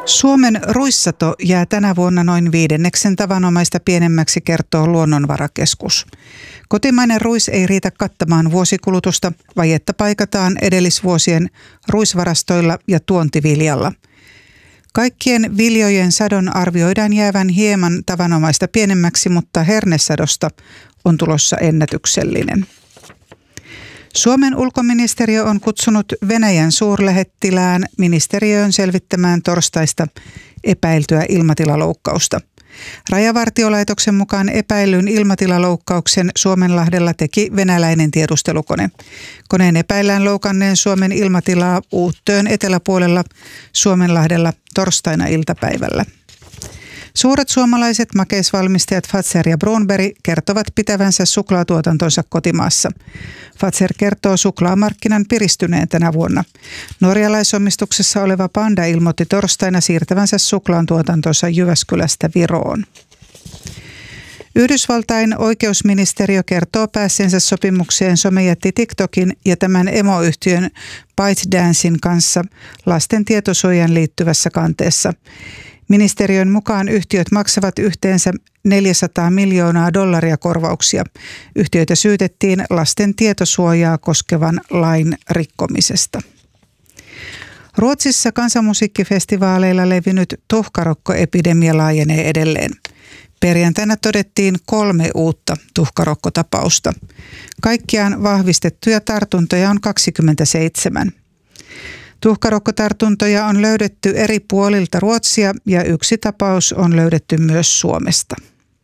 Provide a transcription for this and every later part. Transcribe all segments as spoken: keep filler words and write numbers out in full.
Suomen ruissato jää tänä vuonna noin viidenneksen tavanomaista pienemmäksi, kertoo Luonnonvarakeskus. Kotimainen ruis ei riitä kattamaan vuosikulutusta, vajetta paikataan edellisvuosien ruisvarastoilla ja tuontiviljalla. Kaikkien viljojen sadon arvioidaan jäävän hieman tavanomaista pienemmäksi, mutta hernesadosta on tulossa ennätyksellinen. Suomen ulkoministeriö on kutsunut Venäjän suurlähettilään ministeriöön selvittämään torstaista epäiltyä ilmatilaloukkausta. Rajavartiolaitoksen mukaan epäillyn ilmatilaloukkauksen Suomenlahdella teki venäläinen tiedustelukone. Koneen epäillään loukanneen Suomen ilmatilaa Uuttöön eteläpuolella Suomenlahdella torstaina iltapäivällä. Suuret suomalaiset makeisvalmistajat Fazer ja Brunberg kertovat pitävänsä suklaatuotantonsa kotimaassa. Fazer kertoo suklaamarkkinan piristyneen tänä vuonna. Norjalaisomistuksessa oleva Panda ilmoitti torstaina siirtävänsä suklaantuotantonsa Jyväskylästä Viroon. Yhdysvaltain oikeusministeriö kertoo päässeensä sopimukseen somejätti TikTokin ja tämän emoyhtiön ByteDancein kanssa lasten tietosuojan liittyvässä kanteessa. Ministeriön mukaan yhtiöt maksavat yhteensä neljäsataa miljoonaa dollaria korvauksia. Yhtiöitä syytettiin lasten tietosuojaa koskevan lain rikkomisesta. Ruotsissa kansanmusiikkifestivaaleilla levinnyt tuhkarokkoepidemia laajenee edelleen. Perjantaina todettiin kolme uutta tuhkarokkotapausta. Kaikkiaan vahvistettuja tartuntoja on kaksikymmentäseitsemän. Tuhkarokkotartuntoja on löydetty eri puolilta Ruotsia ja yksi tapaus on löydetty myös Suomesta.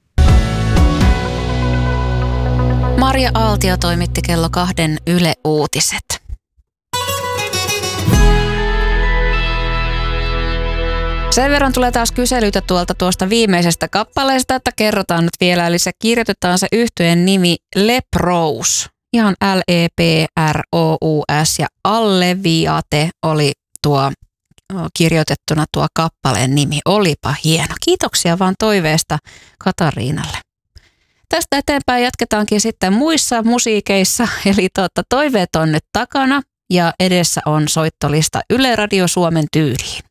Marja Aaltio toimitti kello kahden Yle Uutiset. Sen verran tulee taas kyselyitä tuolta tuosta viimeisestä kappaleesta, että kerrotaan nyt vielä, eli se kirjoitetaan se yhtyeen nimi Leprous. Ihan L E P R O U S ja Alleviate oli tuo kirjoitettuna tuo kappaleen nimi. Olipa hieno. Kiitoksia vaan toiveesta Katariinalle. Tästä eteenpäin jatketaankin sitten muissa musiikeissa, eli tuota, toiveet on nyt takana ja edessä on soittolista Yle Radio Suomen tyyliin.